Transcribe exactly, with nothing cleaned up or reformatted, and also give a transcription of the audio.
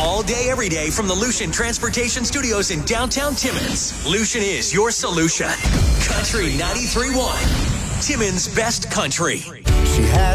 all day, every day from the Lucian Transportation Studios in downtown Timmins. Lucian is your solution. Country ninety-three point one. Timmins' best country. She had